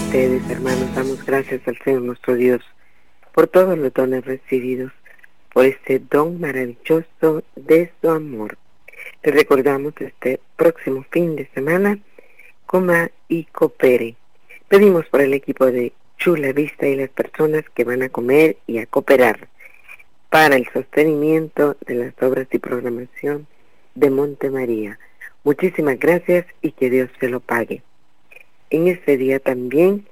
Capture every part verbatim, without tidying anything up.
ustedes, hermanos. Damos gracias al Señor nuestro Dios por todos los dones recibidos, por este don maravilloso de su amor. Les recordamos este próximo fin de semana, coma y coopere. Pedimos por el equipo de Chula Vista y las personas que van a comer y a cooperar para el sostenimiento de las obras y programación de Monte María. Muchísimas gracias y que Dios se lo pague. En este día también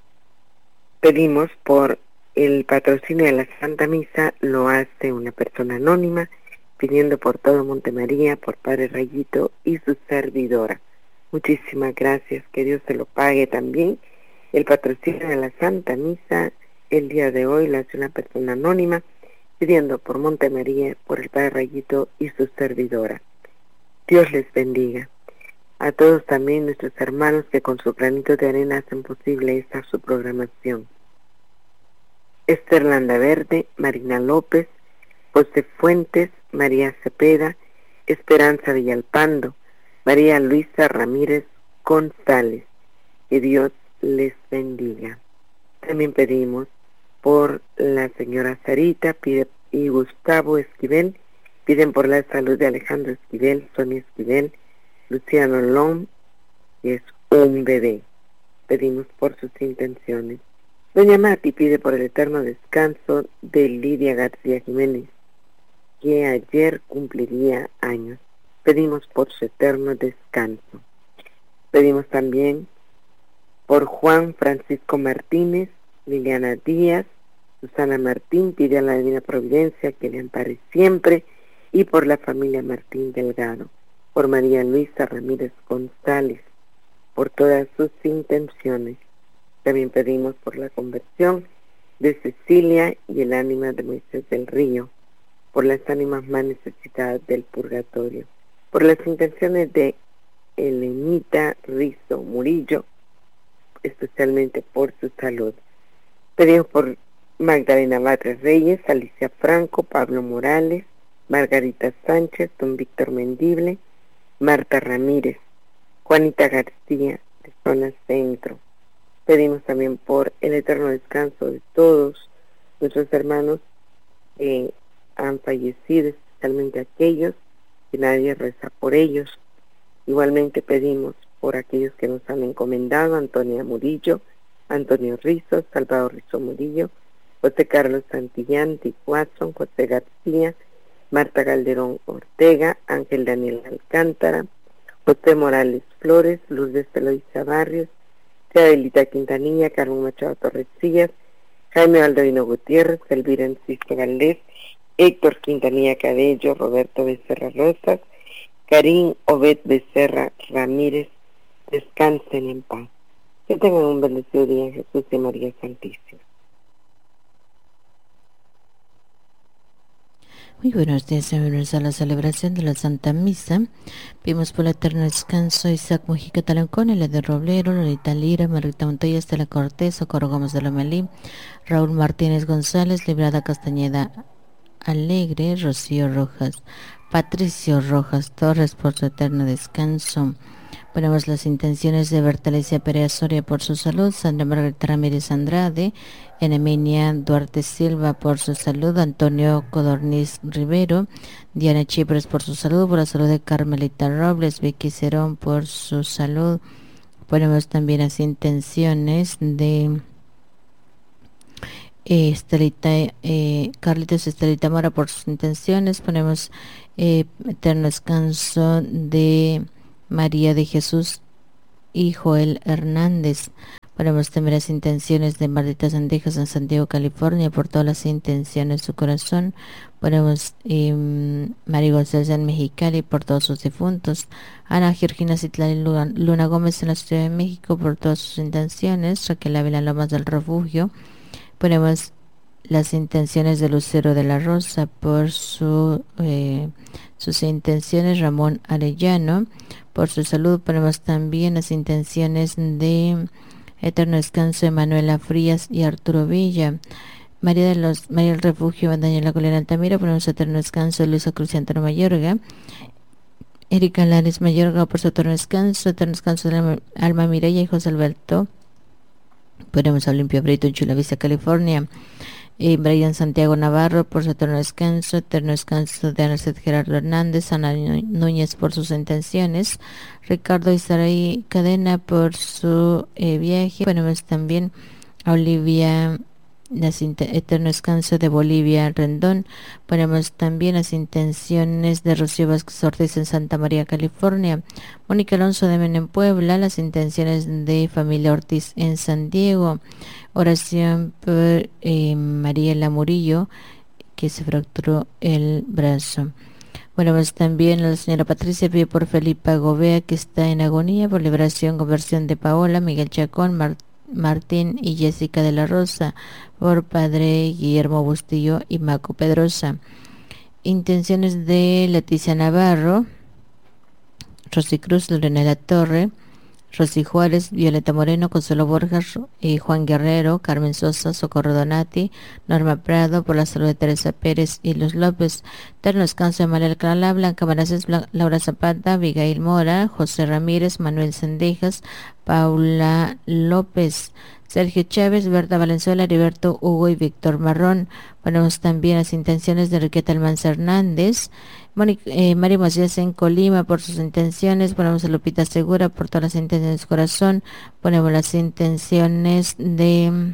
pedimos por el patrocinio de la Santa Misa. Lo hace una persona anónima pidiendo por todo Monte María, por Padre Rayito y su servidora. Muchísimas gracias, que Dios se lo pague también. El patrocinio de la Santa Misa el día de hoy lo hace una persona anónima pidiendo por Monte María, por el Padre Rayito y su servidora. Dios les bendiga. A todos también nuestros hermanos que con su granito de arena hacen posible esta su programación. Esther Landaverde, Marina López, José Fuentes, María Cepeda, Esperanza Villalpando, María Luisa Ramírez González. Que Dios les bendiga. También pedimos por la señora Sarita pide, y Gustavo Esquivel, piden por la salud de Alejandro Esquivel, Sonia Esquivel, Luciano Lom, que es un bebé. Pedimos por sus intenciones. Doña Mati pide por el eterno descanso de Lidia García Jiménez, que ayer cumpliría años. Pedimos por su eterno descanso. Pedimos también por Juan Francisco Martínez, Liliana Díaz, Susana Martín, pide a la Divina Providencia que le ampare siempre, y por la familia Martín Delgado, por María Luisa Ramírez González, por todas sus intenciones. También pedimos por la conversión de Cecilia y el ánima de Moisés del Río, por las ánimas más necesitadas del purgatorio, por las intenciones de Elenita Rizo Murillo, especialmente por su salud. Pedimos por Magdalena Batres Reyes, Alicia Franco, Pablo Morales, Margarita Sánchez, don Víctor Mendible, Marta Ramírez, Juanita García, de Zona Centro. Pedimos también por el eterno descanso de todos nuestros hermanos que han fallecido, especialmente aquellos que nadie reza por ellos. Igualmente pedimos por aquellos que nos han encomendado: Antonia Murillo, Antonio Rizzo, Salvador Rizzo Murillo, José Carlos Santillán, Dick Watson, José García, Marta Calderón Ortega, Ángel Daniel Alcántara, José Morales Flores, Lourdes Eloisa Barrios, Adelita Quintanilla, Carmen Machado Torrecillas, Jaime Baldovino Gutiérrez, Elvira Enciso Valdés, Héctor Quintanilla Cabello, Roberto Becerra Rosas, Karim Obed Becerra Ramírez. Descansen en paz. Que tengan un bendecido día en Jesús y María Santísima. Muy buenos días, bienvenidos a la celebración de la Santa Misa. Pedimos por el eterno descanso Isaac Mujica Talancón, L de Roblero, Lolita Lira, Margarita Montoya, Estela Cortés, Socorro Gómez de Lomelí, Raúl Martínez González, Librada Castañeda Alegre, Rocío Rojas, Patricio Rojas Torres por su eterno descanso. Ponemos las intenciones de Bertalicia Perea Soria por su salud, Sandra Margarita Ramírez Andrade, Enemenia Duarte Silva por su salud, Antonio Codorniz Rivero, Diana Chipres por su salud, por la salud de Carmelita Robles, Vicky Cerón por su salud. Ponemos también las intenciones de eh, Estelita, eh, Carlitos Estelita Mora por sus intenciones. Ponemos eh, eterno descanso de María de Jesús y Joel Hernández. Ponemos también las intenciones de Martita Sandejas en Santiago, California, por todas las intenciones de su corazón. Ponemos eh, María González en Mexicali por todos sus difuntos. Ana Georgina Citlali Luna, Luna Gómez en la Ciudad de México por todas sus intenciones. Raquel Ávila Lomas del Refugio. Ponemos las intenciones de Lucero de la Rosa por su, eh, sus intenciones. Ramón Arellano por su salud. Ponemos también las intenciones de eterno descanso de Manuela Frías y Arturo Villa. María de los María del Refugio, Daniela Colena Altamira. Ponemos eterno descanso de Luisa Cruz y Antonio Mayorga. Erika Lares Mayorga por su eterno descanso. Eterno descanso de Alma Mireya y José Alberto Ponemos a Olimpia Brito en Chula Vista, California. Y Brian Santiago Navarro por su eterno descanso, eterno descanso de Ana Gerardo Hernández, Ana Núñez por sus intenciones, Ricardo Isaray Cadena por su eh, viaje. Ponemos también a Olivia, las eterno descanso de Bolivia Rendón. Ponemos también las intenciones de Rocío Vázquez Ortiz en Santa María, California, Mónica Alonso de Men en Puebla, las intenciones de familia Ortiz en San Diego, oración por eh, Mariela Murillo, que se fracturó el brazo. Bueno, pues también la señora Patricia pide por Felipa Gobea, que está en agonía, por liberación, conversión de Paola, Miguel Chacón, Mar Martín y Jessica de la Rosa, por padre Guillermo Bustillo y Maco Pedrosa. Intenciones de Leticia Navarro, Rosy Cruz, Lorena La Torre, Rosy Juárez, Violeta Moreno, Consuelo Borjas, eh, Juan Guerrero, Carmen Sosa, Socorro Donati, Norma Prado, por la salud de Teresa Pérez y Luz López. Eterno descanso de María Alcalá, Blanca Manaces, Blan Laura Zapata, Abigail Mora, José Ramírez, Manuel Sendejas, Paula López, Sergio Chávez, Berta Valenzuela, Heriberto Hugo y Víctor Marrón. Ponemos también las intenciones de Enriqueta Almanza Hernández, Mónica, eh, María Macías en Colima por sus intenciones. Ponemos a Lupita Segura por todas las intenciones de su corazón. Ponemos las intenciones de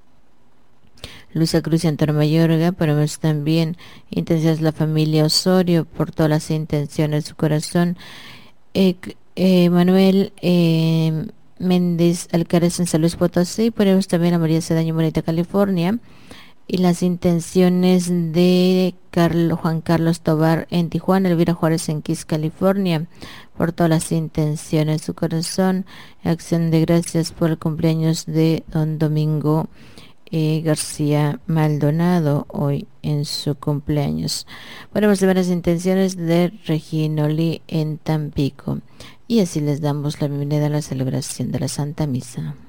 Luisa Cruz y Antonio Mayorga. Ponemos también intenciones de la familia Osorio por todas las intenciones de su corazón. Eh, eh, Manuel eh, Méndez Alcaraz en San Luis Potosí. Ponemos también a María Cedaño Bonita, California, y las intenciones de Carlos, Juan Carlos Tobar en Tijuana, Elvira Juárez en Kiss, California, por todas las intenciones de su corazón. Acción de gracias por el cumpleaños de don Domingo eh, García Maldonado, hoy en su cumpleaños. Ponemos de buenas intenciones de Reginoli en Tampico. Y así les damos la bienvenida a la celebración de la Santa Misa.